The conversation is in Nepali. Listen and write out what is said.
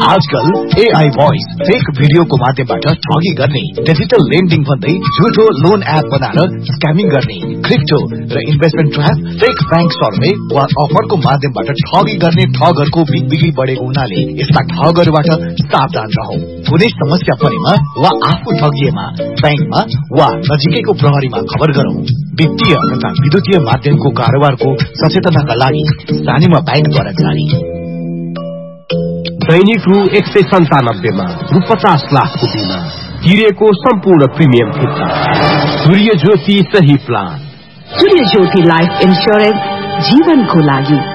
आजकल AI भोइस फेक भिडियोको माध्यमबाट ठगी गर्ने, डिजिटल लेन्डिङ भन्दै झुटो लोन एप बनाएर स्क्यामिङ गर्ने, क्रिप्टो र investment trap, fake bank survey वा अफरको माध्यमबाट ठगी गर्ने ठगहरूको बिक्री बढेको हुनाले यस्ता ठगहरूबाट सावधान रहौ। कुनै समस्या परेमा वा आफू ठगिएमा बैंकमा वा नजिकैको प्रहरीमा खबर गरौं। वित्तीय तथा विद्युतीय माध्यमको कारोबारको सचेतनाका लागि सानीमा बैंकद्वारा जारी। दैनिक रु 197 मा रु 50 लाखको बिमा, तिरेको सम्पूर्ण प्रिमियम फिर्ता। सूर्य ज्योति सही प्लान। सूर्य ज्योति लाइफ इन्स्योरेन्स जीवनको लागि।